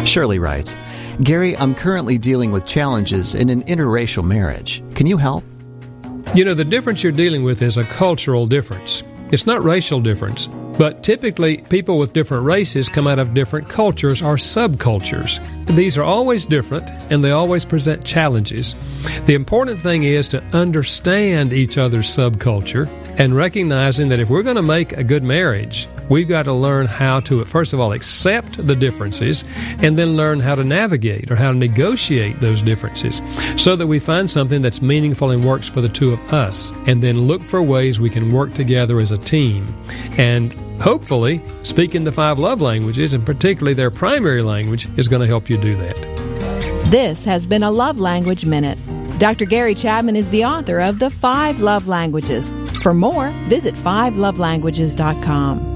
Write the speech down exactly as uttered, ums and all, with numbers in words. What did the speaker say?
Shirley writes, Gary, I'm currently dealing with challenges in an interracial marriage. Can you help? You know, the difference you're dealing with is a cultural difference. It's not racial difference, but typically people with different races come out of different cultures or subcultures. These are always different, and they always present challenges. The important thing is to understand each other's subculture and recognizing that if we're going to make a good marriage, we've got to learn how to, first of all, accept the differences and then learn how to navigate or how to negotiate those differences so that we find something that's meaningful and works for the two of us, and then look for ways we can work together as a team. And hopefully, speaking the five love languages, and particularly their primary language, is going to help you do that. This has been a Love Language Minute. Doctor Gary Chapman is the author of The Five Love Languages. For more, visit five love languages dot com.